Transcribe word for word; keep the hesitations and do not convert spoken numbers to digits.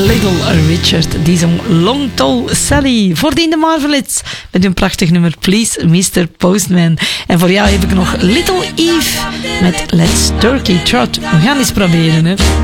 Little Richard. Die zong Long Tall Sally. Voordien de Marvelettes met hun prachtig nummer Please mister Postman. En voor jou heb ik nog Little Eve met Let's Turkey Trot. We gaan eens proberen, hè.